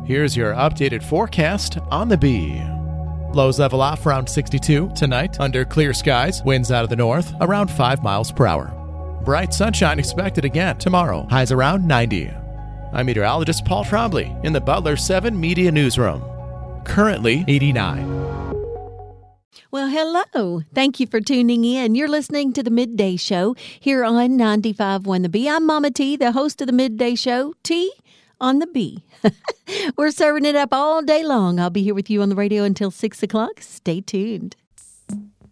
Here's your updated forecast on the Bee. Lows level off around 62 tonight under clear skies, winds out of the north around 5 miles per hour. Bright sunshine expected again tomorrow, highs around 90. I'm meteorologist Paul Trombley in the Butler 7 Media Newsroom. Currently 89. Well, hello. Thank you for tuning in. You're listening to the Midday Show here on 95.1 The Bee. I'm Mama T, the host of the Midday Show, T on the Bee. We're serving it up all day long. I'll be here with you on the radio until 6 o'clock. Stay tuned.